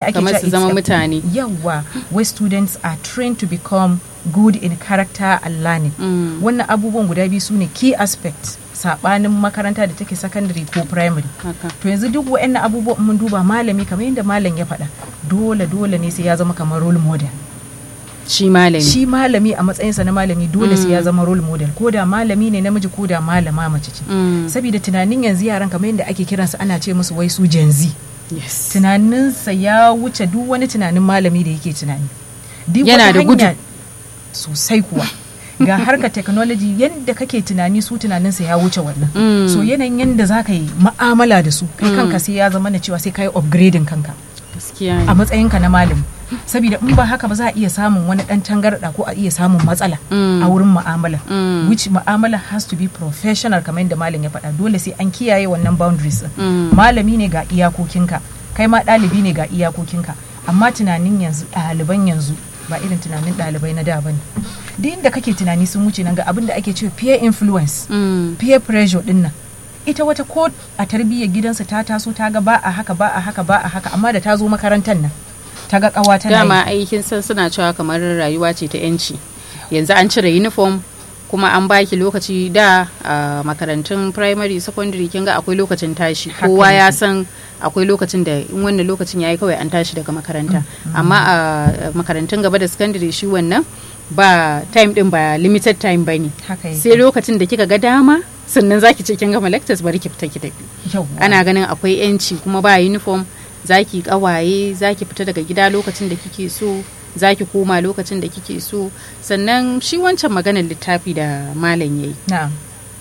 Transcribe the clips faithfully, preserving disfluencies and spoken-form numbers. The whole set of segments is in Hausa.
ake kamar su zama mutane. Yawa, where students are trained to become good in character and learning. Mm. Wannan abubuwan guda biyu su ne key aspects sabanin makaranta da take secondary ko primary. Okay. To yanzu duk wa'annan abubuwan mun duba malami kamar yadda malam ya faɗa dole dole ne sai ya zama kamar role model. Shi malami. Shi malami a matsayinsa na malami dole sai ya zama role model, ko da malami ne namiji ko da malama mace ce. Saboda tunanin yanzu yaran kamar yadda ake kiransu ana ce musu wai su Gen Z. Yes. Tunaninsa ya wuce duk wani tunanin malami da yake tunani. Yana da gudu sosai kuwa. Ga harkar technology yadda kake tunani su tunaninsa ya wuce wannan. Mm. So yanayin yadda za ka yi ma'amala da su kai mm. kanka sai ya zama na cewa sai ka yi upgrading kanka. A matsayinka na malami. Saboda in ba haka ba za a iya samun wani dan tangarda ko a iya samun matsala mm. a wurin mu'amala. Mm. Which mu'amala has to be professional kamar yadda malam ya faɗa, dole sai an kiyaye wannan boundaries. Mm. Malami ne ga iyakokinka, kai ma ɗalibi ne ga iyakokinka, amma tunanin yanzu ɗaliban yanzu ba irin tunanin ɗalibai na da bane. Duk inda kake tunani sun wuce nan ga abin da ake cewa peer influence, mm. peer pressure din nan. Ita wata ko a tarbiyyar gidansa ta taso ta ga ba a haka ba a haka ba a haka, amma da ta zo makarantar nan ta ga kawa tana yi. Dama aikin san suna cewa kamar rayuwa ce ta yanci. Yanzu an cire uniform kuma an baki lokaci da a makarantun primary secondary kin ga akwai lokacin tashi. Kowa ya san akwai lokacin da in wannan lokacin yayi kawai an tashi daga makaranta. Mm-hmm. Amma a makarantun gaba da secondary shi wannan ba time din ba limited time bane. Sai lokacin da kika ga dama sannan zaki ce kin gama lectures bari ki fita ki tafi. Ana ganin akwai yanci kuma ba uniform, zaki kawaye, zaki fita daga gida lokacin da kike so, zaki koma lokacin da kike so. Sannan shi wancan maganar littafi da malam yayi. Na'am.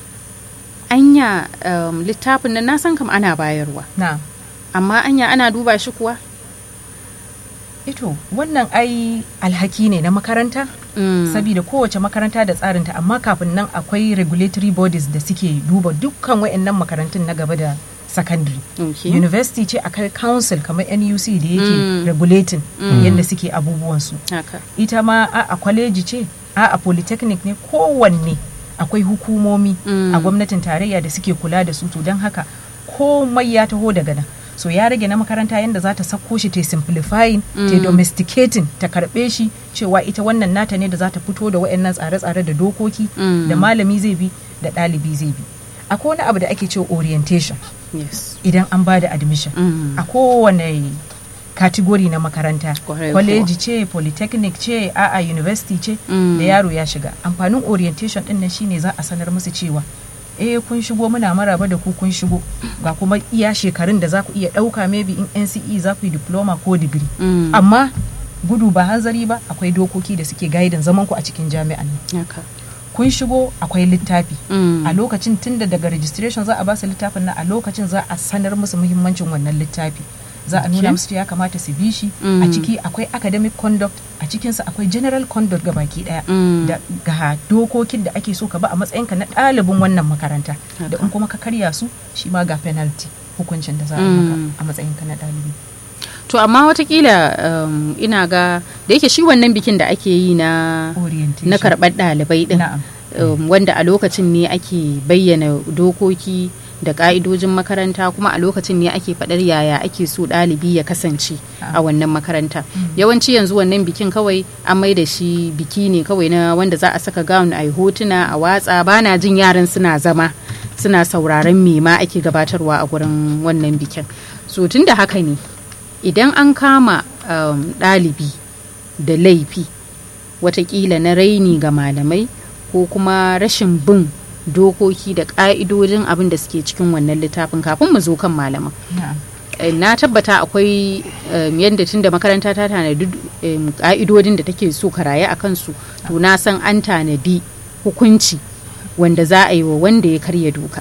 Anya um, littafin nan na san kam ana bayarwa. Na'am. Amma anya ana duba shi kuwa? Ito wannan ai alhaki ne na makaranta. Mm. Saboda kowace makaranta da tsarinta, amma kafin nan akwai regulatory bodies da suke duba dukkan wayannan makarantun na gaba da secondary. Okay. University ce akai council kamar N U C da yake mm. regulating mm. yadda suke abubuwansu. Okay. Ita ma a, a college ce, a a polytechnic ne, kowanne akwai hukumomi mm. a gwamnatin tarayya da suke kula da su, to don haka komai ya taho daga nan. So ya rage na makaranta yadda za ta sako shi ta simplifying, mm. ta domesticating, ta karbe shi cewa ita wannan nata ne da za ta fito da wayannan tsare-tsare da dokoki mm. da malami zai bi da ɗalibi zai bi. Akwai wani abu da ake cewa orientation. Yes. Idan an ba da admission mm. a kowane category na makaranta, college ce, polytechnic ce, a'a university ce, mm. da yaro ya shiga. Amfanin orientation din nan shine za a sanar musu cewa eh kun shigo muna maraba da ku kun shigo, ga kuma iya shekarun da za ku iya ɗauka, maybe in N C E za ku yi diploma ko degree. Mm. Amma gudu ba hanzari ba, akwai dokoki da suke guidance zaman ku a cikin jami'an nan. Okay. Kun shigo akwai littafi. Mm. A lokacin tunda daga registration za a ba su littafin nan, a lokacin za a sanar musu muhimmancin wannan littafi. Za a nuna musu ya kamata su bi shi. Mm. A ciki akwai academic conduct, a cikinsa akwai general conduct ga baki daya. Mm. Da ga dokokin da ake so ka ba a matsayinka na ɗalibin wannan makaranta. Okay. Da in kuma ka karya su shi ma ga penalty, hukuncin da za a maka mm. a matsayinka na ɗalibi. To amma watakila um, ina ga da yake shi wannan bikin da ake yi na na karɓar ɗalibai din, um, wanda a lokacin ne ake bayyana dokoki da ka'idojin makaranta, kuma a lokacin ne ake faɗar yaya ake so ɗalibi ya kasance a wannan makaranta. Mm. Yawanci yanzu wannan bikin kawai an mai da shi biki ne kawai na wanda za a saka gown a yi hotuna a watsa, ba na jin yaran suna zama suna sauraron me ma ake gabatarwa a gurin wannan bikin. So tun da haka ne idan an kama um, ɗalibi da laifi watakila na raini ga malamai ko kuma rashin bin dokoki da ƙa'idojin abin da suke cikin wannan littafin, kafin mu zo kan malaman. Yeah. Na tabbata akwai um, yadda tun da makaranta ta tanadi um, ƙa'idodin da take so ka raye a kansu, to na san an tanadi hukunci wanda za a yi wa wanda ya karya doka.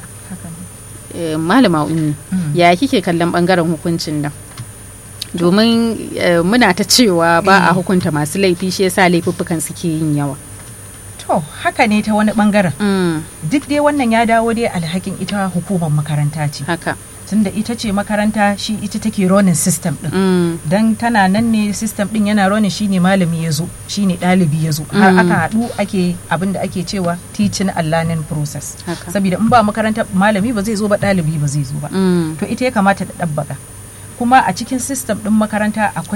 Okay. Um, Malama Ummi, mm. ya kike kallon ɓangaren hukuncin nan? Domin uh, muna ta cewa ba a hukunta masu laifi, shi yasa laifuffukan suke yin yawa. To haka ne ta wani bangaren. Mm. Duk dai wannan ya dawo dai alhakin ita hukumar makaranta ce. Haka. Tunda ita ce makaranta, shi ita take running system din. Mm. Dan tana nan ne system din yana running, shine malami ya zo, shine ɗalibi ya zo. Mm. Har aka haɗu ake abin da ake cewa teaching and learning process. Saboda in ba makaranta malami ba zai zo ba, ɗalibi ba zai zo ba. Mm. To ita ya kamata ta ɗabbaka. Kuma a cikin system din makaranta akwai